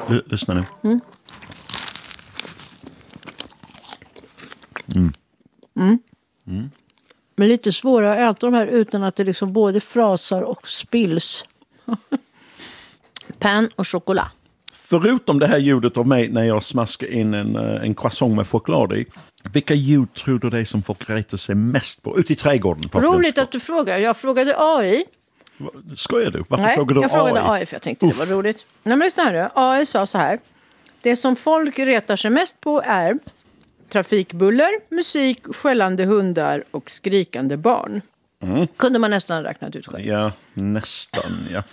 Lyssna nu. Men lite svårare att äta de här utan att det liksom både frasar och spills. Pain och choklad. Förutom det här ljudet av mig när jag smaskar in en croissant med choklad i. Vilka ljud tror du det är som folk retar sig mest på? Ute i trädgården. Roligt att du frågar. Jag frågade AI. Skojar du? Varför Nej, frågade du jag frågade AI för jag tänkte det var roligt. Nej, men lyssna här. AI sa så här. Det som folk retar sig mest på är trafikbuller, musik, skällande hundar och skrikande barn. Kunde man nästan räknat ut själv. Ja, nästan, ja.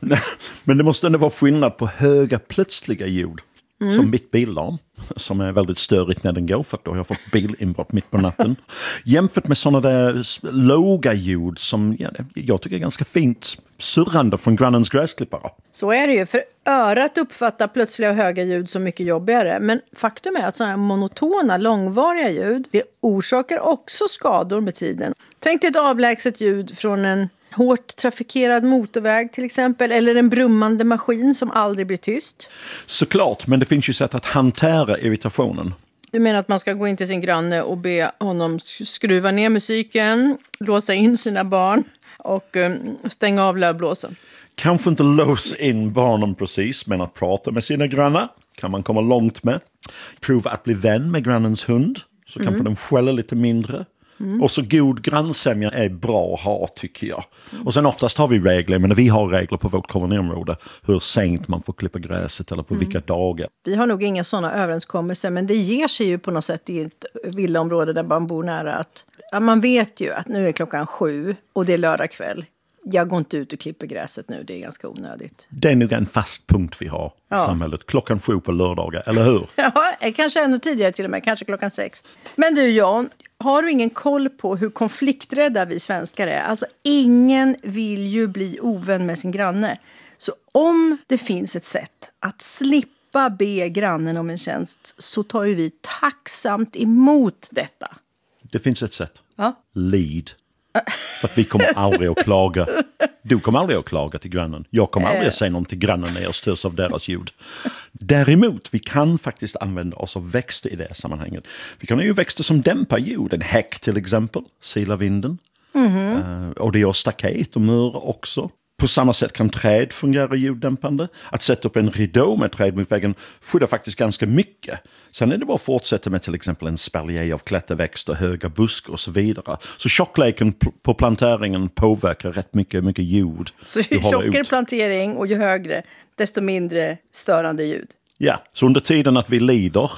Men det måste ändå vara skillnad på höga, plötsliga ljud. Som mitt billarm, som är väldigt störigt när den går, för att då har jag fått bilinbrott mitt på natten. Jämfört med sådana där låga ljud som jag tycker är ganska fint surrande från grannens gräsklippare. Så är det ju, för örat uppfattar plötsliga och höga ljud så mycket jobbigare. Men faktum är att sådana här monotona, långvariga ljud, det orsakar också skador med tiden. Tänk dig ett avlägset ljud från en hårt trafikerad motorväg till exempel, eller en brummande maskin som aldrig blir tyst. Såklart, men det finns ju sätt att hantera irritationen. Du menar att man ska gå in till sin granne och be honom skruva ner musiken, låsa in sina barn och stänga av lövblåsen? Kanske inte låsa in barnen precis, men att prata med sina grannar kan man komma långt med. Prova att bli vän med grannens hund, så kanske den skäller lite mindre. Och så god grannsämja är bra att ha, tycker jag. Och sen oftast har vi regler, men vi har regler på vårt koloniområde hur sent man får klippa gräset eller på vilka dagar. Vi har nog inga sådana överenskommelser, men det ger sig ju på något sätt i ett villaområde där man bor nära att man vet ju att nu är klockan 7 och det är lördag kväll. Jag går inte ut och klipper gräset nu, det är ganska onödigt. Det är nog en fast punkt vi har i samhället. Klockan 7 på lördagar, eller hur? Ja, kanske ännu tidigare till och med, kanske klockan 6. Men du Jan, har du ingen koll på hur konflikträdda vi svenskar är? Alltså ingen vill ju bli ovän med sin granne. Så om det finns ett sätt att slippa be grannen om en tjänst, så tar ju vi tacksamt emot detta. Det finns ett sätt. Ja. Lead. För att vi kommer aldrig att klaga. Du kommer aldrig att klaga till grannen. Jag kommer aldrig att säga någon till grannen när jag störs av deras ljud. Däremot, vi kan faktiskt använda oss av växter i det här sammanhanget. Vi kan ha ju växter som dämpar ljud. En häck till exempel, sila vinden. Och det gör staket och mur också. På samma sätt kan träd fungera ljuddämpande. Att sätta upp en ridå med träd mot väggen skyddar faktiskt ganska mycket. Sen är det bara att fortsätta med till exempel en spaljer av klätterväxter, höga buskar och så vidare. Så tjockleken på planteringen påverkar rätt mycket ljud. Så ju tjockare plantering och ju högre, desto mindre störande ljud. Ja, så under tiden att vi lider,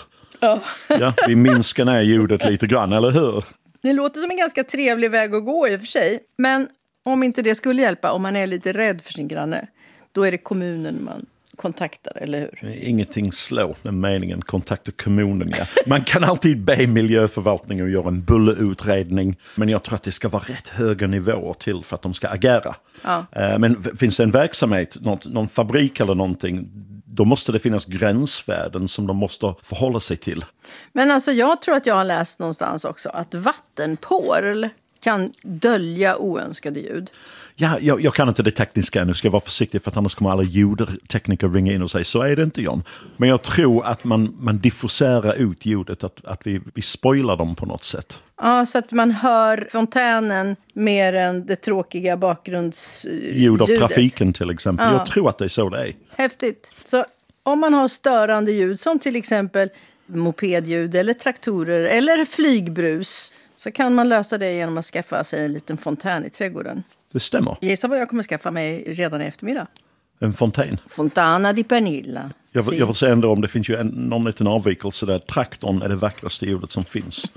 vi minskar ner ljudet lite grann, eller hur? Det låter som en ganska trevlig väg att gå i och för sig. Men om inte det skulle hjälpa, om man är lite rädd för sin granne, då är det kommunen man kontaktar, eller hur? Ingenting slår den meningen, kontakta kommunen. Ja. Man kan alltid be miljöförvaltningen att göra en bullerutredning, men jag tror att det ska vara rätt höga nivåer till för att de ska agera. Ja. Men finns det en verksamhet, någon fabrik eller någonting, då måste det finnas gränsvärden som de måste förhålla sig till. Men alltså jag tror att jag har läst någonstans också att vattenporl kan dölja oönskade ljud. Ja, jag kan inte det tekniska nu, ska jag vara försiktig för att annars kommer alla ljudtekniker ringa in och säga så är det inte, John. Men jag tror att man diffuserar ut ljudet, att vi spoilar dem på något sätt. Ja, så att man hör fontänen mer än det tråkiga bakgrundsljudet. Ljud av trafiken till exempel. Ja. Jag tror att det är så det är. Häftigt. Så om man har störande ljud som till exempel mopedljud eller traktorer eller flygbrus, så kan man lösa det genom att skaffa sig en liten fontän i trädgården. Det stämmer. Gissa vad jag kommer skaffa mig redan i eftermiddag. En fontän. Fontana di Pernilla. Jag vill säga ändå om det finns ju någon liten avvikelse där. Traktorn är det vackraste ljudet som finns.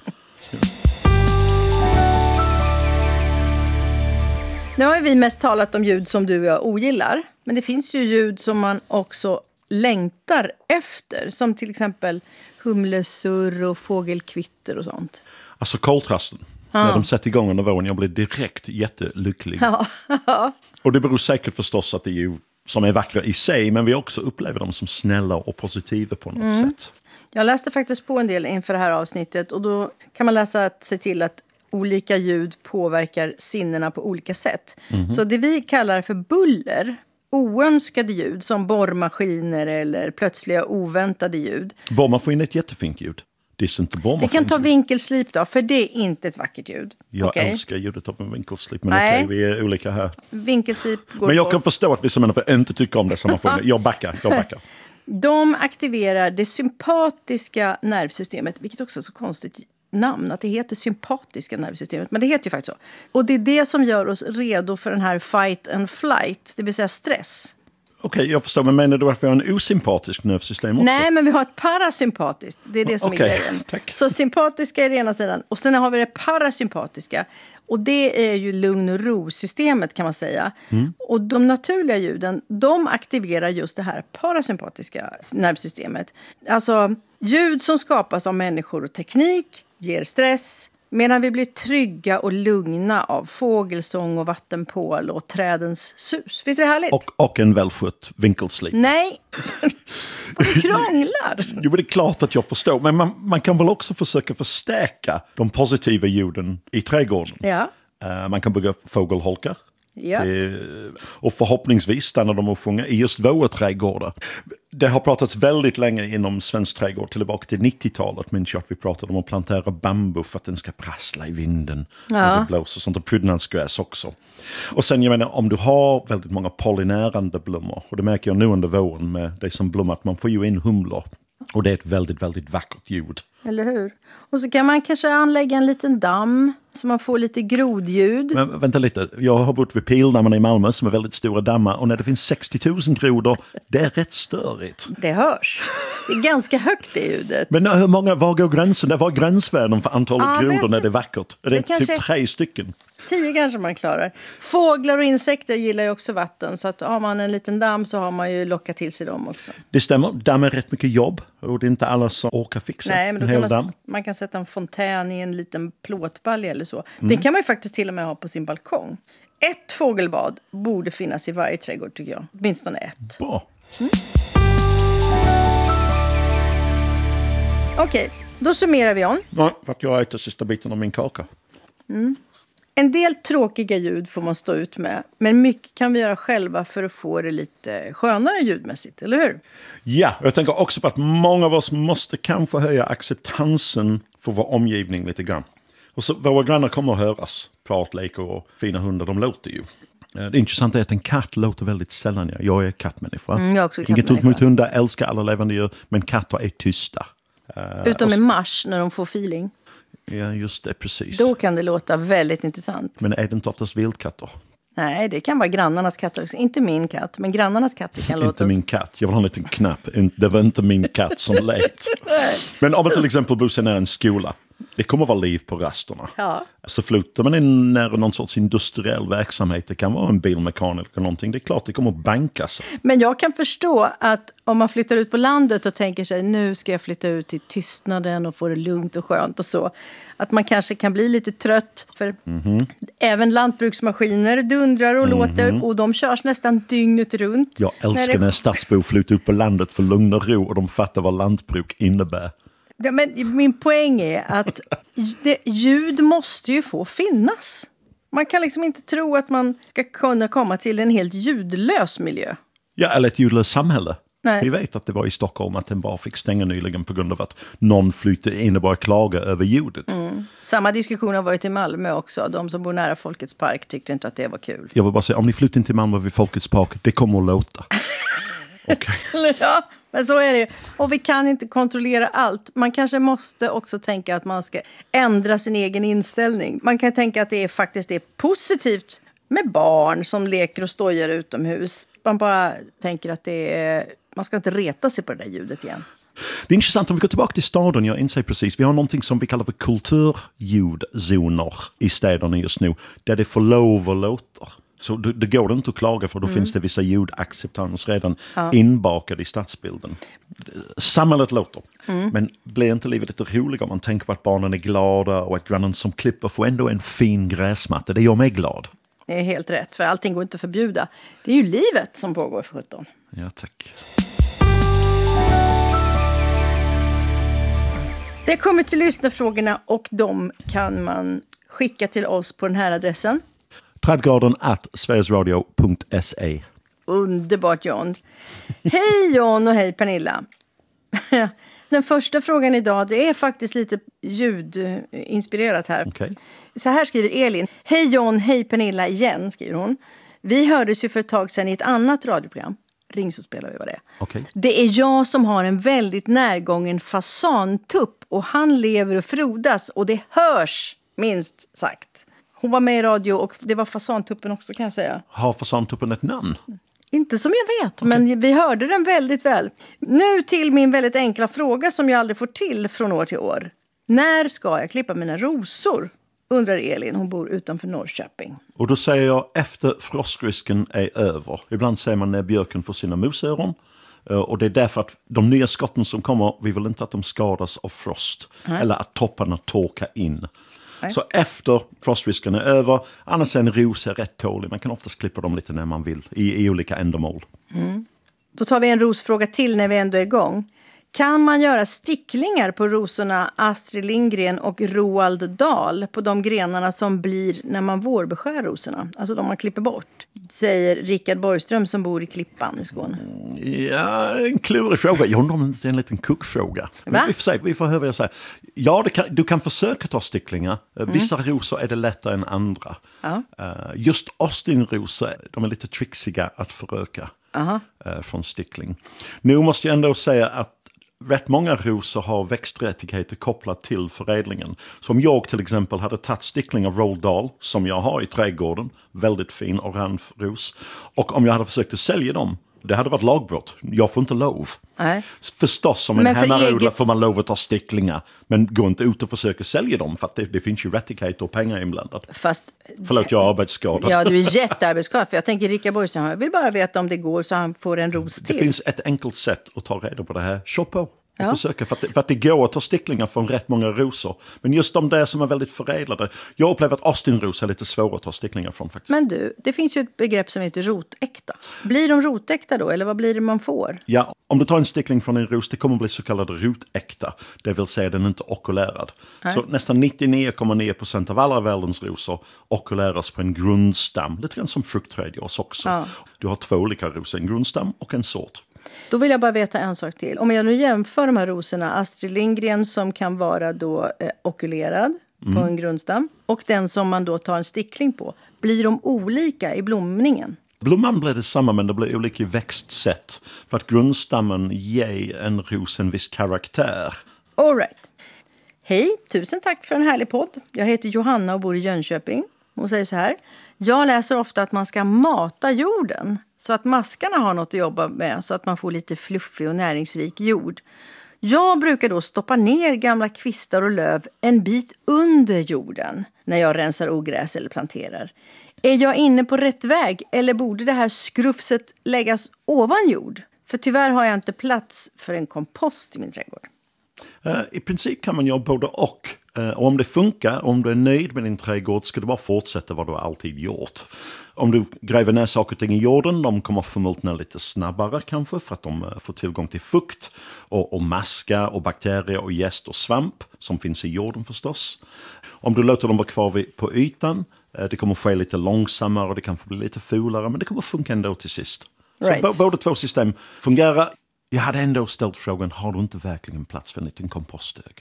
Nu har vi mest talat om ljud som du och jag ogillar. Men det finns ju ljud som man också längtar efter. Som till exempel humlesurr och fågelkvitter och sånt. Alltså koltrasten. När de sätter igång under våren, jag blir direkt jättelycklig. Ja. Och det beror säkert förstås att det är ljud som är vackra i sig, men vi också upplever dem som snälla och positiva på något sätt. Jag läste faktiskt på en del inför det här avsnittet, och då kan man läsa att se till att olika ljud påverkar sinnena på olika sätt. Så det vi kallar för buller oönskade ljud som borrmaskiner eller plötsliga oväntade ljud. Borrmaskin är ett jättefint ljud. Det är inte borrmaskin. Vi kan ta vinkelslip då, för det är inte ett vackert ljud. Jag älskar ljudet av en vinkelslip, men okej, vi är olika här. Vinkelslip går Men jag kan förstå att vissa människor inte tycker om dessa maskiner. Jag backar. De aktiverar det sympatiska nervsystemet, vilket också är så konstigt namn, att det heter sympatiska nervsystemet, men det heter ju faktiskt så. Och det är det som gör oss redo för den här fight and flight, det vill säga stress. Okej, jag förstår, men menar du att vi har en osympatisk nervsystem också? Nej, men vi har ett parasympatiskt, det är det som är grejen. Tack. Så sympatiska är det ena sidan, och sen har vi det parasympatiska. Och det är ju lugn- och ro-systemet kan man säga. Och de naturliga ljuden, de aktiverar just det här parasympatiska nervsystemet. Alltså ljud som skapas av människor och teknik ger stress. Medan vi blir trygga och lugna av fågelsång och vattenpål och trädens sus. Visst är det härligt? Och en välskött vinkelslip. Nej, du krånglar. Jo, men det är klart att jag förstår. Men man kan väl också försöka förstärka de positiva ljuden i trädgården. Ja. Man kan bygga fågelholkar. Ja. Och förhoppningsvis stannar de och sjunga i just våra trädgårdar. Det har pratats väldigt länge inom svensk trädgård, tillbaka till 90-talet. Minns jag att vi pratade om att plantera bambu för att den ska prassla i vinden. När det blåser, sånt, och prydnadsgräs också. Och sen, jag menar, om du har väldigt många pollinärande blommor, och det märker jag nu under våren med det som blommar, att man får ju in humlor. Och det är ett väldigt, väldigt vackert ljud. Eller hur? Och så kan man kanske anlägga en liten damm så man får lite grodljud. Men vänta lite, jag har bott vid Pildammarna i Malmö som är väldigt stora dammar, och när det finns 60 000 grodor, det är rätt störigt. Det hörs. Det är ganska högt det ljudet. Men var går gränsen? Var gränsvärden för antalet grodor när det är vackert? Är det kanske typ 3 stycken? 10 kanske man klarar. Fåglar och insekter gillar ju också vatten. Så att har man en liten damm så har man ju lockat till sig dem också. Det stämmer, damm är rätt mycket jobb. Och det är inte alla som orkar fixa men en då hel kan damm. man kan sätta en fontän i en liten plåtbalja eller så. Det kan man ju faktiskt till och med ha på sin balkong. Ett fågelbad borde finnas i varje trädgård tycker jag. Åtminstone ett. Bra. Okej, då summerar vi om. Nej, för att jag äter sista biten av min kaka. En del tråkiga ljud får man stå ut med. Men mycket kan vi göra själva för att få det lite skönare ljudmässigt, eller hur? Ja, jag tänker också på att många av oss måste kanske höja acceptansen för vår omgivning lite grann. Och så våra grannar kommer att höras. Pratlekar och fina hundar, de låter ju. Det intressanta är att en katt låter väldigt sällan. Jag är kattmänniska. Jag är också kattmänniska. Inget ont mot hundar, älskar alla levande djur. Men katter är tysta. Utom i mars när de får feeling. Ja, just det, precis. Då kan det låta väldigt intressant. Men är det inte oftast vildkatter? Nej, det kan vara grannarnas katter också. Inte min katt, men grannarnas katter kan låta... Inte min katt. Jag vill ha en liten knapp. Det var inte min katt som lät. Men om man till exempel busar ner en skola. Det kommer vara liv på rasterna. Ja. Så flyttar man in nära någon sorts industriell verksamhet. Det kan vara en bilmekaniker eller någonting. Det är klart det kommer att bankas. Men jag kan förstå att om man flyttar ut på landet och tänker sig nu ska jag flytta ut till tystnaden och få det lugnt och skönt och så. Att man kanske kan bli lite trött. För även lantbruksmaskiner dundrar och låter. Och de körs nästan dygnet runt. Jag älskar när stadsbor flyttar ut på landet för lugn och ro. Och de fattar vad lantbruk innebär. Ja, men min poäng är att ljud måste ju få finnas. Man kan liksom inte tro att man ska kunna komma till en helt ljudlös miljö. Ja, eller ett ljudlöst samhälle. Nej. Vi vet att det var i Stockholm att den bara fick stänga nyligen på grund av att någon flyttade in och bara klaga över ljudet. Samma diskussion har varit i Malmö också. De som bor nära Folkets park tyckte inte att det var kul. Jag vill bara säga, om ni flyttar in till Malmö vid Folkets park, det kommer att låta. Okej. Ja, men så är det. Och vi kan inte kontrollera allt. Man kanske måste också tänka att man ska ändra sin egen inställning. Man kan tänka att det faktiskt är positivt med barn som leker och stojar utomhus. Man bara tänker att man ska inte reta sig på det där ljudet igen. Det är intressant, om vi går tillbaka till staden, jag inser precis, vi har någonting som vi kallar för kulturljudzoner i städerna just nu, där det får lov att låta. Så det går inte att klaga för, då finns det vissa ljudacceptans redan inbakade i stadsbilden. Samhället låter, men blir inte livet lite roligare om man tänker på att barnen är glada och att grannen som klipper får ändå en fin gräsmatta, det gör mig glad. Det är helt rätt, för allting går inte att förbjuda. Det är ju livet som pågår för 17. Ja, tack. Det kommer till lyssnarfrågorna och de kan man skicka till oss på den här adressen. Trädgården@sverigesradio.se. Underbart, John. Hej John och hej Pernilla. Den första frågan idag, det är faktiskt lite ljudinspirerat här. Okay. Så här skriver Elin. Hej John, hej Pernilla igen, skriver hon. Vi hördes ju för ett tag sedan i ett annat radioprogram. Ring så spelar vi vad det är. Okay. Det är jag som har en väldigt närgången fasantupp och han lever och frodas och det hörs, minst sagt. Hon var med i radio och det var fasantuppen också, kan jag säga. Har fasantuppen ett namn? Inte som jag vet, men vi hörde den väldigt väl. Nu till min väldigt enkla fråga som jag aldrig får till från år till år. När ska jag klippa mina rosor? Undrar Elin, hon bor utanför Norrköping. Och då säger jag efter frostrisken är över. Ibland säger man när björken får sina musöron. Och det är därför att de nya skotten som kommer, vi vill inte att de skadas av frost. Eller att topparna torkar in. Så efter frostrisken är över, annars är en ros rätt tålig. Man kan oftast klippa dem lite när man vill, i olika ändamål. Mm. Då tar vi en rosfråga till när vi ändå är igång. Kan man göra sticklingar på rosorna Astrid Lindgren och Roald Dahl på de grenarna som blir när man vårbeskär rosorna? Alltså de man klipper bort, säger Rickard Borgström som bor i Klippan i Skåne. Ja, en klurig fråga. Jag undrar om det är en liten kuckfråga. Vi får höra säga. Ja, du kan försöka ta sticklingar. Vissa rosor är det lättare än andra. Just Austinrosor, de är lite trixiga att föröka från stickling. Nu måste jag ändå säga att rätt många rosor har växträttigheter kopplat till förädlingen. Som jag till exempel hade tagit stickling av Roald Dahl som jag har i trädgården. Väldigt fin orange ros. Och om jag hade försökt att sälja dem, det hade varit lagbrott. Jag får inte lov. Nej. Förstås, som en hemmarodlare får man lov att ta sticklingar. Men gå inte ut och försöka sälja dem för att det finns ju rättigheter och pengar inblandade. Förlåt, jag är arbetsskadad. Ja, du är jättearbetsskadad. För jag tänker Rickard Borgström, jag vill bara veta om det går så han får en ros till. Det finns ett enkelt sätt att ta reda på det här. Shop på. Och försöka, för att det går att ta sticklingar från rätt många rosor. Men just de där som är väldigt förädlade. Jag upplever att Austinrosor är lite svåra att ta sticklingar från faktiskt. Men du, det finns ju ett begrepp som heter rotäkta. Blir de rotäkta då, eller vad blir det man får? Ja, om du tar en stickling från en ros, det kommer att bli så kallad rotäkta. Det vill säga den är inte okulärad. Så nästan 99,9% av alla världens rosor okuläras på en grundstam. Lite grann som fruktträd görs också. Ja. Du har 2 olika rosor, en grundstam och en sort. Då vill jag bara veta en sak till. Om jag nu jämför de här rosorna, Astrid Lindgren som kan vara då okulerad på en grundstam och den som man då tar en stickling på, blir de olika i blomningen? Blomman blir detsamma men det blir olika i växtsätt för att grundstammen ger en ros en viss karaktär. All right. Hej, tusen tack för en härlig podd. Jag heter Johanna och bor i Jönköping. Hon säger så här. Jag läser ofta att man ska mata jorden så att maskarna har något att jobba med så att man får lite fluffig och näringsrik jord. Jag brukar då stoppa ner gamla kvistar och löv en bit under jorden när jag rensar ogräs eller planterar. Är jag inne på rätt väg eller borde det här skrufset läggas ovan jord? För tyvärr har jag inte plats för en kompost i min trädgård. I princip kan man göra både och. Och om det funkar, om du är nöjd med din trädgård ska du bara fortsätta vad du alltid gjort. Om du gräver ner saker och ting i jorden, de kommer förmultna lite snabbare kanske för att de får tillgång till fukt och maska och bakterier och jäst och svamp som finns i jorden förstås. Om du låter dem vara kvar på ytan, det kommer ske lite långsammare och det kan få bli lite fulare men det kommer funka ändå till sist. Så båda 2 system fungerar. Jag hade ändå ställt frågan, har du inte verkligen plats för en liten komposthög?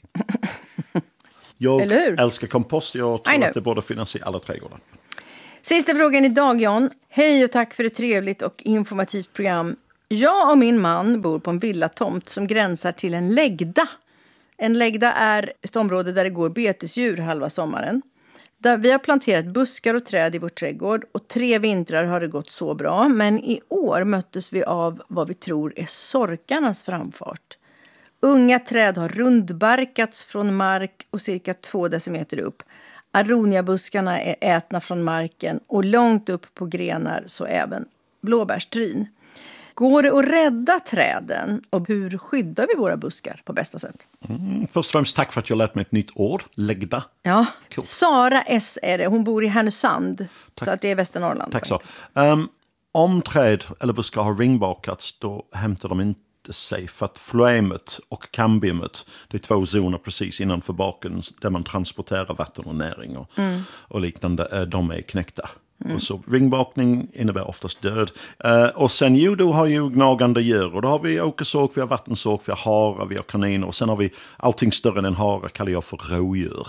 Jag älskar kompost, jag tror att det borde finnas i alla trädgårdar. Sista frågan idag, John. Hej och tack för ett trevligt och informativt program. Jag och min man bor på en villatomt som gränsar till en lägda. En lägda är ett område där det går betesdjur halva sommaren. Där vi har planterat buskar och träd i vår trädgård och 3 vintrar har det gått så bra. Men i år möttes vi av vad vi tror är sorkarnas framfart. Unga träd har rundbarkats från mark och cirka 2 decimeter upp. Aroniabuskarna är ätna från marken och långt upp på grenar så även blåbärstryn. Går det att rädda träden och hur skyddar vi våra buskar på bästa sätt? Först och främst tack för att jag lärt mig ett nytt ord, lägda. Ja, cool. Sara S är det. Hon bor i Härnösand, så att det är Västernorrland. Tack så. Om träd eller buskar har ringbakats då hämtar de inte sig för att floemet och cambiumet, det är 2 zoner precis innanför baken där man transporterar vatten och näring och liknande, de är knäckta. Och så ringbakning innebär oftast död. Och sen du har ju gnagande djur. Och då har vi åkersåk, vi har vattensåk, vi har harar, vi har kaniner. Och sen har vi allting större än en hare kallar jag för rådjur.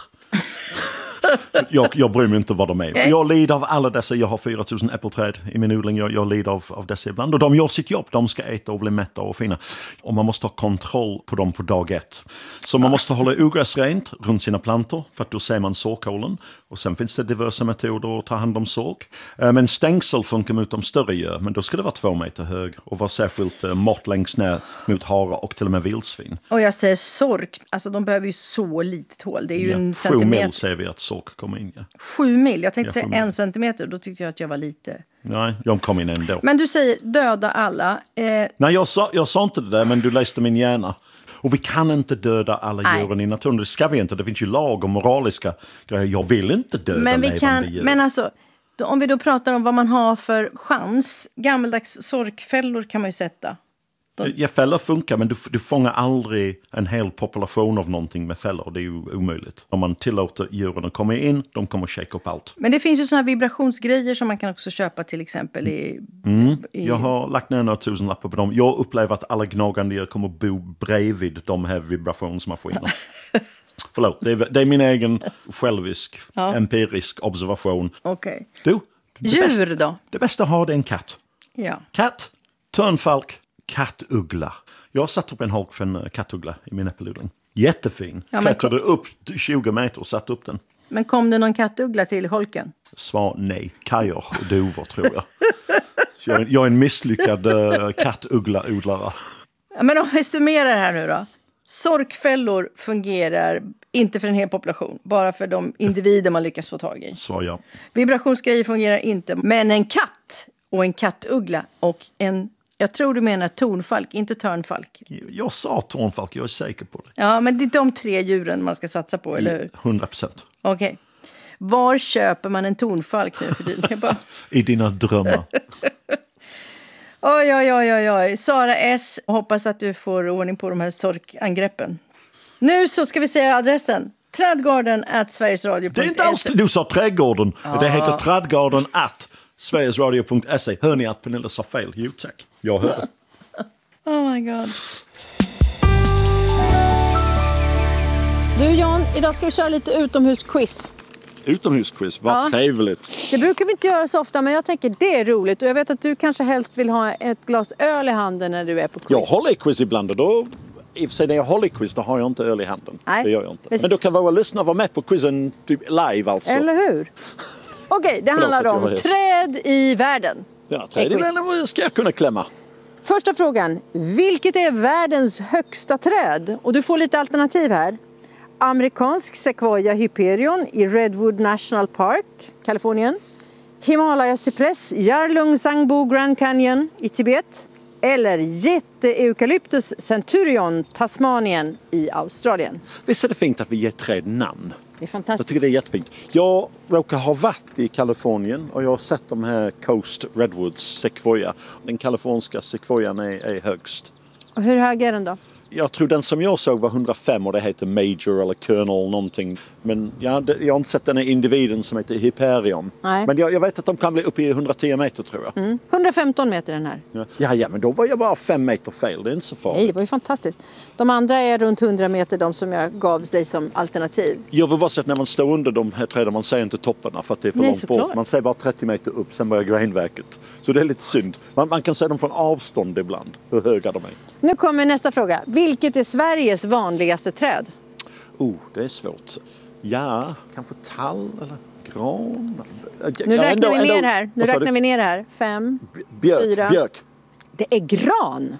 Jag bryr mig inte vad de är. Jag lider av alla dessa. Jag har 4000 äppelträd i min odling. Jag lider av dessa ibland. Och de gör sitt jobb. De ska äta och bli mätta och fina. Och man måste ha kontroll på dem på dag 1. Så man måste hålla ogräs rent runt sina plantor. För att då ser man sårkålen. Och sen finns det diverse metoder att ta hand om såk. Men stängsel funkar mot de större djur. Men då ska det vara 2 meter hög. Och vara särskilt mått längst ner mot harar och till och med vildsvin. Och jag säger sork. Alltså de behöver ju så litet hål. Det är ju en 7 centimeter. mil ser vi att sork kommer in. Ja. 7 mil? Jag tänkte säga 7 mil. 1 centimeter. Då tyckte jag att jag var lite... Nej, jag kom in ändå. Men du säger döda alla. Nej, jag sa inte det där, men du läste min hjärna. Och vi kan inte döda alla djuren i naturen. Det ska vi inte. Det finns ju lag och moraliska grejer. Jag vill inte döda levande djur. Men alltså, om vi då pratar om vad man har för chans. Gammeldags sorkfällor kan man ju sätta. Ja, fällor funkar, men du fångar aldrig en hel population av någonting med fällor. Det är ju omöjligt. Om man tillåter djuren att komma in, de kommer att shake upp allt. Men det finns ju såna här vibrationsgrejer som man kan också köpa till exempel Jag har lagt ner några tusenlappar på dem. Jag upplever att alla gnagande djur kommer att bo bredvid de här vibrationsmaskinerna. Förlåt, det är min egen självisk, empirisk observation. Okej. Du, Djur då? Det bästa att ha det är en katt. Ja. Katt, törnfalk, kattuggla. Jag har satt upp en holk för en kattuggla i min äppelodling. Jättefin. Klättrade upp 20 meter och satt upp den. Men kom det någon kattuggla till holken? Svar nej. Kajor och dovor tror jag. Så jag är en misslyckad kattuggla-odlare. Ja, men om vi summerar här nu då. Sorkfällor fungerar inte för en hel population. Bara för de individer man lyckas få tag i. Svar ja. Vibrationsgrejer fungerar inte. Men en katt och en kattuggla och en... Jag tror du menar tornfalk, inte törnfalk. Jag sa tornfalk, jag är säker på det. Ja, men det är de 3 djuren man ska satsa på, eller hur? 100%. Okej. Var köper man en tornfalk nu för tiden? I dina drömmar. Oj. Sara S. Hoppas att du får ordning på de här sorkangreppen. Nu så ska vi säga adressen. Trädgården@sverigesradio.se. Det är inte alls du sa trädgården. Det heter trädgården@sverigesradio.se. Hör ni att Pernilla sa fel? Jo tack, jag hör. Oh my god. Du Jan, idag ska vi köra lite utomhusquiz. Utomhusquiz, vad trevligt. Det brukar vi inte göra så ofta, men jag tänker det är roligt. Och jag vet att du kanske helst vill ha ett glas öl i handen när du är på quiz. Jag håller i quiz ibland och då... I och för sig när jag håller i quiz då har jag inte öl i handen. Nej. Det gör jag inte. Men då kan våra lyssnare vara med på quizen typ live alltså. Eller hur? Okej, det handlar om träd i världen. Ja, träd i världen ska jag kunna klämma. Första frågan. Vilket är världens högsta träd? Och du får lite alternativ här. Amerikansk Sequoia hyperion i Redwood National Park, Kalifornien. Himalaya cypress, Yarlung Sangbo Grand Canyon i Tibet. Eller jätteeukalyptus centurion, Tasmanien i Australien. Visst är det fint att vi ger träd namn? Det är fantastiskt. Jag tycker det är jättefint. Jag råkar ha varit i Kalifornien och jag har sett de här Coast Redwoods Sequoia. Den kaliforniska Sequoian är högst. Och hur hög är den då? Jag tror den som jag såg var 105 och det heter Major eller Colonel någonting. Men jag har inte sett den här individen som heter Hyperion. Nej. Men jag vet att de kan bli uppe i 110 meter tror jag. 115 meter den här. Ja, men då var jag bara 5 meter fel. Det är inte så farligt. Nej, det var ju fantastiskt. De andra är runt 100 meter, de som jag gav dig som alternativ. Jag vill bara säga att när man står under de här träden, man ser inte topparna för att det är för långt bort. Klart. Man ser bara 30 meter upp, sen börjar grenverket. Så det är lite synd. Man kan se dem från avstånd ibland, hur höga de är. Nu kommer nästa fråga. Vilket är Sveriges vanligaste träd? Det är svårt. Ja, kanske tall eller gran. Nu räknar vi ner här. Nu räknar vi ner här. 5, 4. Björk. Det är gran.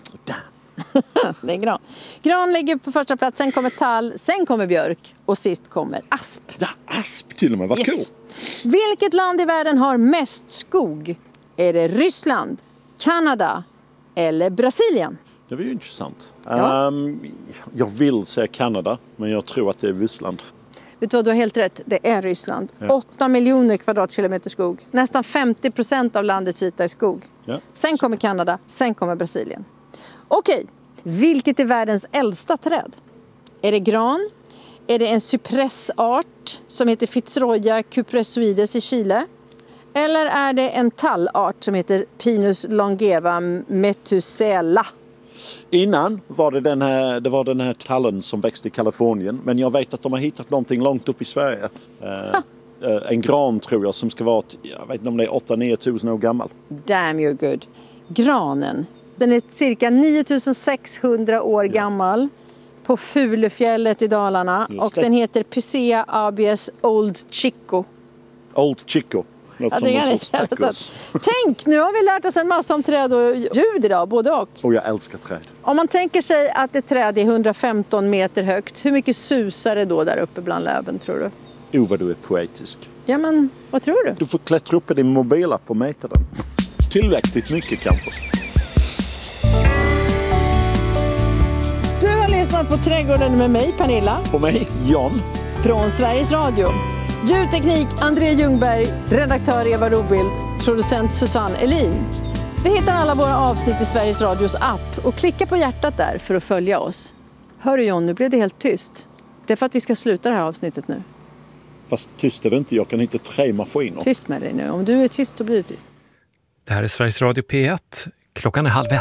Det är gran. Gran ligger på första plats, sen kommer tall, sen kommer björk och sist kommer asp. Ja, asp till och med. Vad cool. Vilket land i världen har mest skog? Är det Ryssland, Kanada eller Brasilien? Det var ju intressant. Ja. Jag vill säga Kanada, men jag tror att det är Ryssland. Vet du vad, du har helt rätt. Det är Ryssland. 8 miljoner kvadratkilometer skog. Nästan 50% av landets yta är skog. Ja. Sen kommer Kanada, sen kommer Brasilien. Okej, vilket är världens äldsta träd? Är det gran? Är det en cypressart som heter Fitzroya cupressoides i Chile? Eller är det en tallart som heter Pinus longeva methuselah? Innan var det den här tallen som växte i Kalifornien. Men jag vet att de har hittat någonting långt upp i Sverige. En gran tror jag som ska vara, jag vet inte om det är 8-9 tusen år gammal. Damn, you're good. Granen, den är cirka 9600 år gammal på Fulefjället i Dalarna. Och den heter Picea abies Old Chico. Old Chico. Ja, det är tänk, nu har vi lärt oss en massa om träd och ljud idag, både och. Och jag älskar träd. Om man tänker sig att ett träd är 115 meter högt, hur mycket susar det då där uppe bland löven, tror du? Vad du är poetisk. Ja, men vad tror du? Du får klättra upp i din mobilapp och mäta den. Tillräckligt mycket kanske. Du har lyssnat på Trädgården med mig, Pernilla. Och mig, Jan. Från Sveriges Radio. Ljudteknik André Ljungberg, redaktör Eva Robild, producent Susanne Elin. Du hittar alla våra avsnitt i Sveriges Radios app och klicka på hjärtat där för att följa oss. Hör du John, nu blev det helt tyst. Det är för att vi ska sluta det här avsnittet nu. Fast tyst är det inte, jag kan inte 3 maskiner. Tyst med dig nu, om du är tyst så blir du tyst. Det här är Sveriges Radio P1, klockan är 12:30.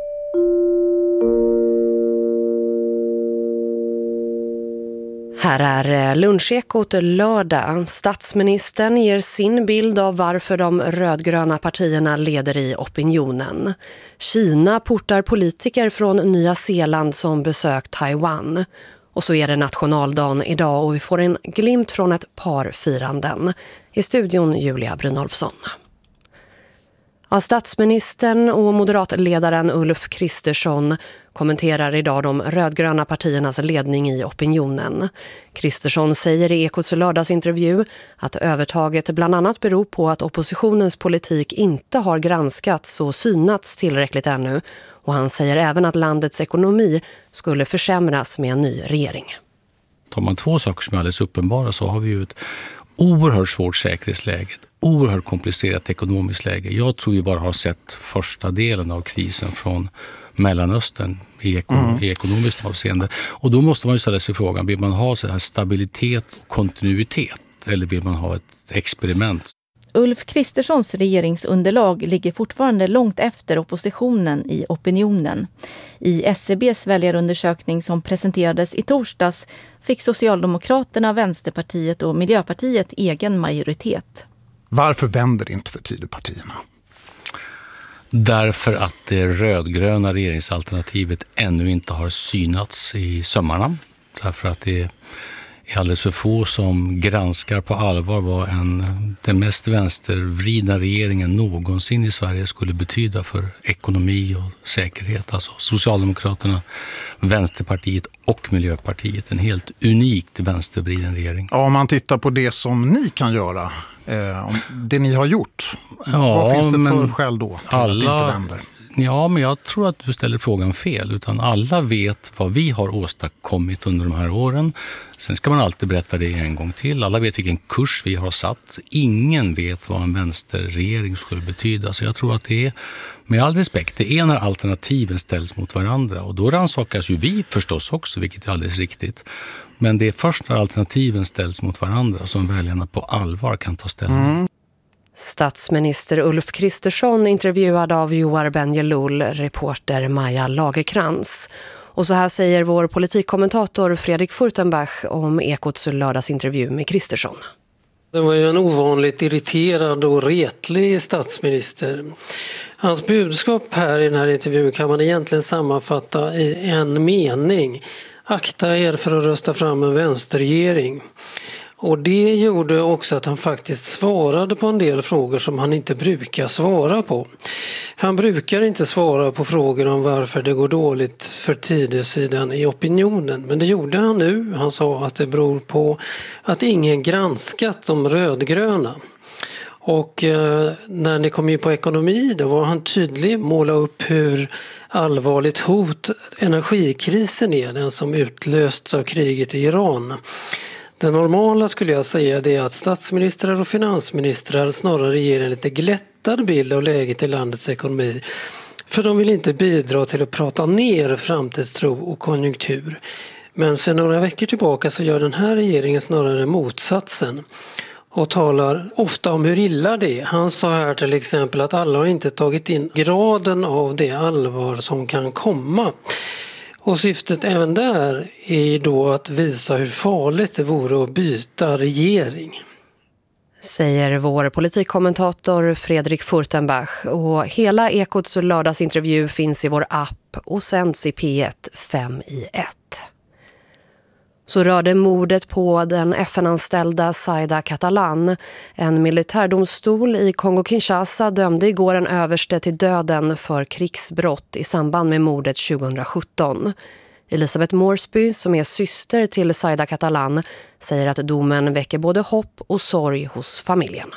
Här är Lunchekot lördag. Statsministern ger sin bild av varför de rödgröna partierna leder i opinionen. Kina portar politiker från Nya Zeeland som besökt Taiwan. Och så är det nationaldagen idag och vi får en glimt från ett par firanden. I studion Julia Brynolfsson. Ja, statsministern och moderatledaren Ulf Kristersson kommenterar idag de rödgröna partiernas ledning i opinionen. Kristersson säger i Ekots lördagsintervju att övertaget bland annat beror på att oppositionens politik inte har granskats och synats tillräckligt ännu. Och han säger även att landets ekonomi skulle försämras med en ny regering. Tar man 2 saker som är alldeles uppenbara så har vi ju ett oerhört svårt säkerhetsläge, oerhört komplicerat ekonomiskt läge. Jag tror vi bara har sett första delen av krisen från Mellanöstern i ekonomiskt avseende. Och då måste man ju ställa sig frågan, vill man ha så här stabilitet och kontinuitet eller vill man ha ett experiment? Ulf Kristerssons regeringsunderlag ligger fortfarande långt efter oppositionen i opinionen. I SCBs väljarundersökning som presenterades i torsdags fick Socialdemokraterna, Vänsterpartiet och Miljöpartiet egen majoritet. Varför vänder inte för Tidöpartierna? Därför att det rödgröna regeringsalternativet ännu inte har synats i sömmarna. Därför att det är alldeles för få som granskar på allvar vad den mest vänstervridna regeringen någonsin i Sverige skulle betyda för ekonomi och säkerhet. Alltså Socialdemokraterna, Vänsterpartiet och Miljöpartiet. En helt unikt vänstervriden regering. Ja, om man tittar på det som ni kan göra, det ni har gjort, vad finns det för skäl då till att det inte vänder? Ja, men jag tror att du ställer frågan fel. Utan alla vet vad vi har åstadkommit under de här åren. Sen ska man alltid berätta det en gång till. Alla vet vilken kurs vi har satt. Ingen vet vad en vänsterregering skulle betyda. Så jag tror att det är, med all respekt, det är när alternativen ställs mot varandra. Och då rannsakas ju vi förstås också, vilket är alldeles riktigt. Men det är först när alternativen ställs mot varandra som väljarna på allvar kan ta ställning. Statsminister Ulf Kristersson intervjuad av Joar Benjelul, reporter Maja Lagerkrans. Och så här säger vår politikkommentator Fredrik Furtenbach om Ekots lördagsintervju med Kristersson. Det var ju en ovanligt irriterad och retlig statsminister. Hans budskap här i den här intervjun kan man egentligen sammanfatta i en mening. Akta er för att rösta fram en vänsterregering. Och det gjorde också att han faktiskt svarade på en del frågor som han inte brukar svara på. Han brukar inte svara på frågor om varför det går dåligt för Tidösidan i opinionen. Men det gjorde han nu. Han sa att det beror på att ingen granskat de rödgröna. Och när ni kom in på ekonomi då var han tydlig, måla upp hur allvarligt hot energikrisen är, den som utlösts av kriget i Iran. Det normala skulle jag säga det är att statsministrar och finansministrar snarare ger en lite glättad bild av läget i landets ekonomi. För de vill inte bidra till att prata ner framtidstro och konjunktur. Men sedan några veckor tillbaka så gör den här regeringen snarare motsatsen. och talar ofta om hur illa det är. Han sa här till exempel att alla har inte tagit in graden av det allvar som kan komma. Och syftet även där är då att visa hur farligt det vore att byta regering. Säger vår politikkommentator Fredrik Furtenbach, och hela Ekots lördagsintervju finns i vår app och sänds i P1 5 i 1. Så rörde mordet på den FN-anställda Zaida Catalán. En militärdomstol i Kongo-Kinshasa dömde igår en överste till döden för krigsbrott i samband med mordet 2017. Elisabeth Moresby, som är syster till Zaida Catalán, säger att domen väcker både hopp och sorg hos familjen.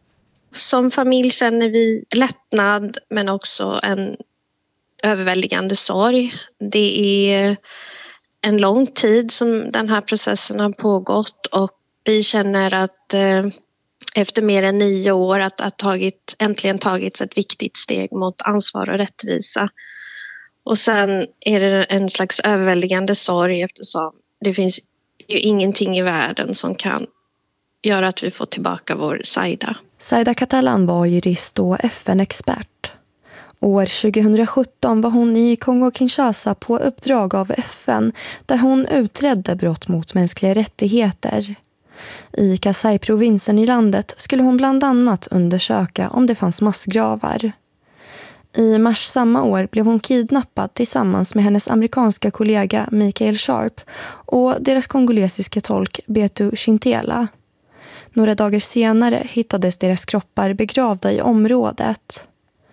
Som familj känner vi lättnad men också en överväldigande sorg. Det är en lång tid som den här processen har pågått och vi känner att efter mer än 9 år att äntligen tagits ett viktigt steg mot ansvar och rättvisa. Och sen är det en slags överväldigande sorg eftersom det finns ju ingenting i världen som kan göra att vi får tillbaka vår Zaida. Zaida Catalán var jurist och FN-expert. År 2017 var hon i Kongo-Kinshasa på uppdrag av FN där hon utredde brott mot mänskliga rättigheter. I Kasai-provinsen i landet skulle hon bland annat undersöka om det fanns massgravar. I mars samma år blev hon kidnappad tillsammans med hennes amerikanska kollega Michael Sharp och deras kongolesiska tolk Betu Chintela. Några dagar senare hittades deras kroppar begravda i området.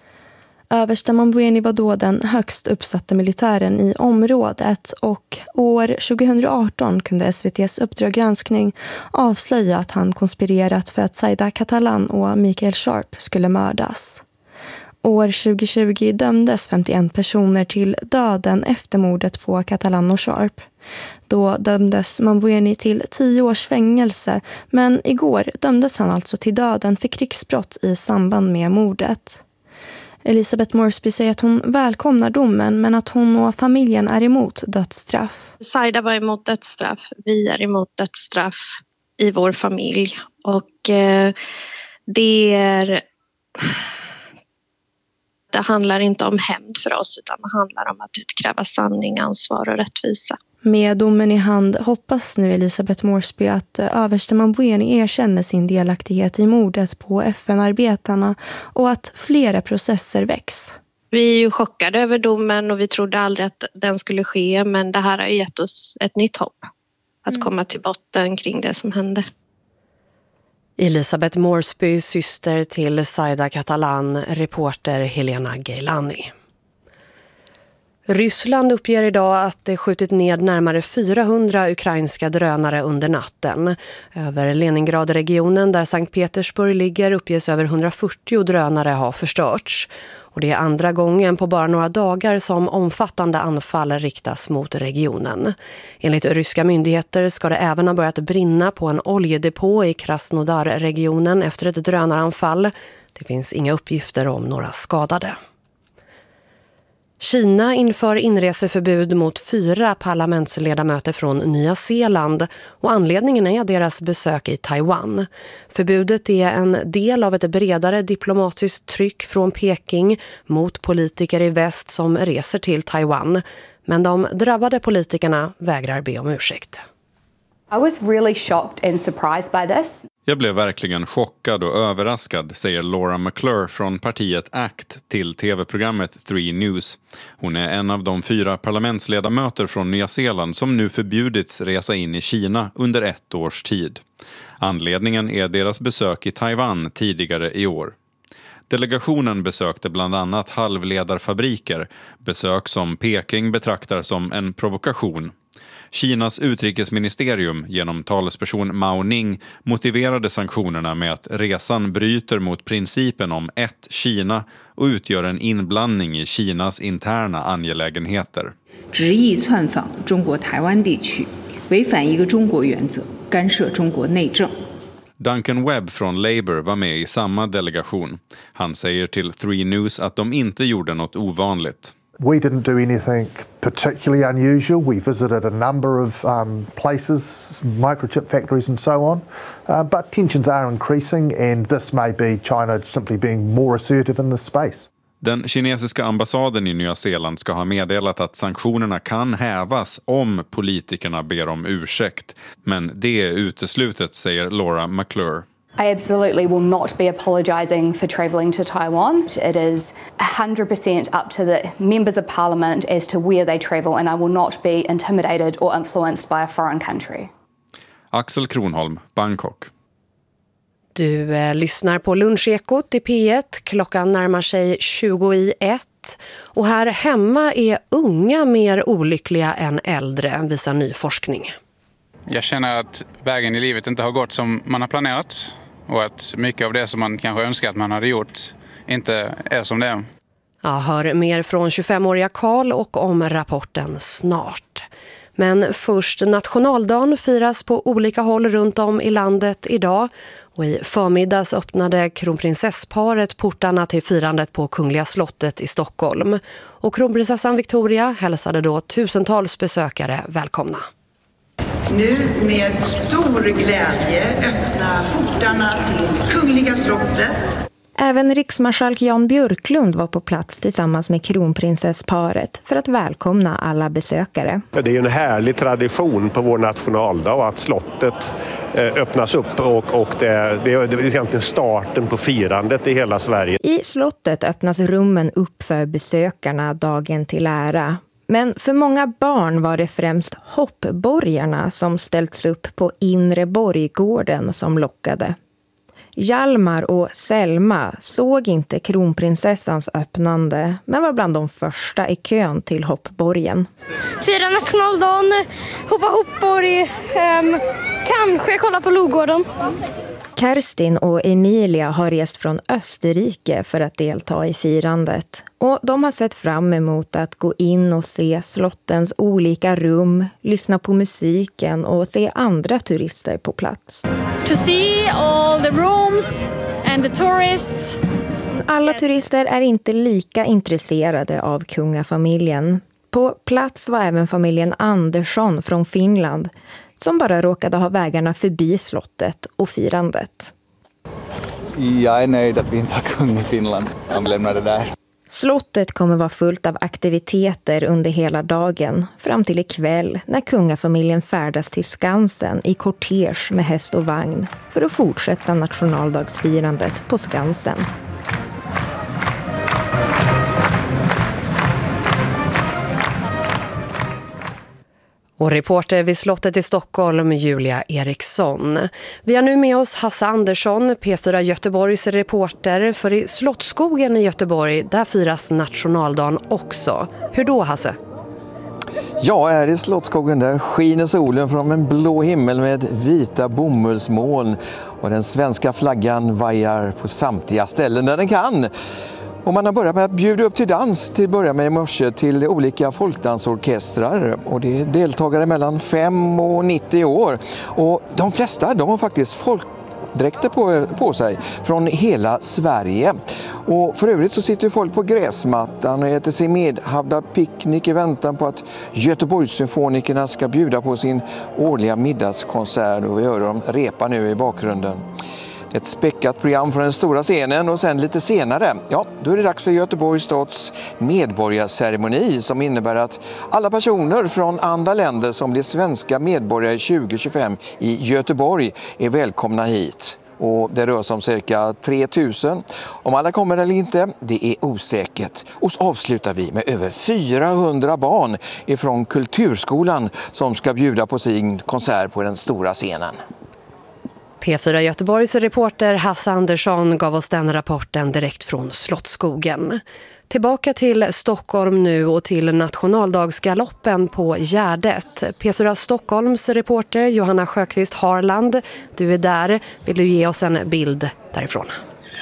Överste Mambweni var då den högst uppsatta militären i området och år 2018 kunde SVT:s Uppdrag granskning avslöja att han konspirerat för att Zaida Catalán och Michael Sharp skulle mördas. År 2020 dömdes 51 personer till döden efter mordet på Catalán och Sharp. Då dömdes Mambweni till 10 års fängelse, men igår dömdes han alltså till döden för krigsbrott i samband med mordet. Elisabeth Moresby säger att hon välkomnar domen men att hon och familjen är emot dödsstraff. Zaida var emot dödsstraff, vi är emot dödsstraff i vår familj och det handlar inte om hämnd för oss utan det handlar om att utkräva sanning, ansvar och rättvisa. Med domen i hand hoppas nu Elisabeth Moresby att överste Mambweni erkänner sin delaktighet i mordet på FN-arbetarna och att flera processer väcks. Vi är ju chockade över domen och vi trodde aldrig att den skulle ske, men det här har gett oss ett nytt hopp att komma till botten kring det som hände. Elisabeth Moresby, syster till Zaida Catalán, reporter Helena Geilani. Ryssland uppger idag att det skjutit ned närmare 400 ukrainska drönare under natten. Över Leningradregionen där Sankt Petersburg ligger uppges över 140 drönare ha förstörts. Och det är andra gången på bara några dagar som omfattande anfall riktas mot regionen. Enligt ryska myndigheter ska det även ha börjat brinna på en oljedepå i Krasnodar-regionen efter ett drönaranfall. Det finns inga uppgifter om några skadade. Kina inför inreseförbud mot 4 parlamentsledamöter från Nya Zeeland och anledningen är deras besök i Taiwan. Förbudet är en del av ett bredare diplomatiskt tryck från Peking mot politiker i väst som reser till Taiwan. Men de drabbade politikerna vägrar be om ursäkt. I was really shocked and surprised by this. Jag blev verkligen chockad och överraskad, säger Laura McClure från partiet ACT till tv-programmet 3 News. Hon är en av de 4 parlamentsledamöter från Nya Zeeland som nu förbjudits resa in i Kina under 1 års tid. Anledningen är deras besök i Taiwan tidigare i år. Delegationen besökte bland annat halvledarfabriker, besök som Peking betraktar som en provokation. Kinas utrikesministerium genom talesperson Mao Ning motiverade sanktionerna med att resan bryter mot principen om ett Kina och utgör en inblandning i Kinas interna angelägenheter. Duncan Webb från Labour var med i samma delegation. Han säger till 3 News att de inte gjorde något ovanligt. We didn't do anything particularly unusual. We visited a number of places, microchip factories and so on. But tensions are increasing and this may be China simply being more assertive in this space. Den kinesiska ambassaden i Nya Zeeland ska ha meddelat att sanktionerna kan hävas om politikerna ber om ursäkt. Men det är uteslutet, säger Laura McClure. I absolutely will not be apologising for travelling to Taiwan. It is 100% up to the members of parliament as to where they travel, and I will not be intimidated or influenced by a foreign country. Axel Kronholm, Bangkok. Du lyssnar på Lunchekot i P1. Klockan närmar sig 20:01. Och här hemma är unga mer olyckliga än äldre, visar ny forskning. Jag känner att vägen i livet inte har gått som man har planerat. Och att mycket av det som man kanske önskar att man hade gjort inte är som det är. Jag hör mer från 25-åriga Karl och om rapporten snart. Men först, nationaldagen firas på olika håll runt om i landet idag. Och i förmiddags öppnade kronprinsessparet portarna till firandet på Kungliga slottet i Stockholm. Och kronprinsessan Victoria hälsade då tusentals besökare välkomna. Nu med stor glädje öppna portarna till Kungliga slottet. Även riksmarskalk Jan Björklund var på plats tillsammans med kronprinsessparet för att välkomna alla besökare. Det är ju en härlig tradition på vår nationaldag att slottet öppnas upp och det är egentligen starten på firandet i hela Sverige. I slottet öppnas rummen upp för besökarna dagen till ära. Men för många barn var det främst hoppborgarna som ställts upp på Inre Borggården som lockade. Hjalmar och Selma såg inte kronprinsessans öppnande men var bland de första i kön till hoppborgen. Fira nationaldagen, hoppa hoppborg, kanske kolla på Logården. Kerstin och Emilia har rest från Österrike för att delta i firandet. Och de har sett fram emot att gå in och se slottens olika rum, lyssna på musiken och se andra turister på plats. To see all the rooms and the tourists. Alla turister är inte lika intresserade av kungafamiljen. På plats var även familjen Andersson från Finland som bara råkade ha vägarna förbi slottet och firandet. Jag är nöjd att vi inte har kung i Finland. Han lämnade där. Slottet kommer vara fullt av aktiviteter under hela dagen fram till ikväll när kungafamiljen färdas till Skansen i kortege med häst och vagn för att fortsätta nationaldagsfirandet på Skansen. Och reporter vid slottet i Stockholm, Julia Eriksson. Vi har nu med oss Hasse Andersson, P4 Göteborgs reporter. För i Slottsskogen i Göteborg, där firas nationaldagen också. Hur då, Hasse? Ja, här i Slottsskogen där skiner solen från en blå himmel med vita bomullsmoln. Och den svenska flaggan vajar på samtliga ställen där den kan. Och man har börjat med att bjuda upp till dans till börja med i morse till olika folkdansorkestrar. Och det är deltagare mellan 5 och 90 år. Och de flesta de har faktiskt folkdräkter på sig från hela Sverige. Och för övrigt så sitter folk på gräsmattan och äter sig medhavda picknick i väntan på att Göteborgssymfonikerna ska bjuda på sin årliga middagskonsert. Och vi hör dem repa nu i bakgrunden. Ett späckat program från den stora scenen och sen lite senare, ja, då är det dags för Göteborgs stads medborgarceremoni som innebär att alla personer från andra länder som blir svenska medborgare 2025 i Göteborg är välkomna hit. Och det rör sig om cirka 3000. Om alla kommer eller inte, det är osäkert. Och så avslutar vi med över 400 barn ifrån Kulturskolan som ska bjuda på sin konsert på den stora scenen. P4 Göteborgs reporter Hasse Andersson gav oss den rapporten direkt från Slottsskogen. Tillbaka till Stockholm nu och till nationaldagsgaloppen på Gärdet. P4 Stockholms reporter Johanna Sjöqvist Harland, du är där. Vill du ge oss en bild därifrån?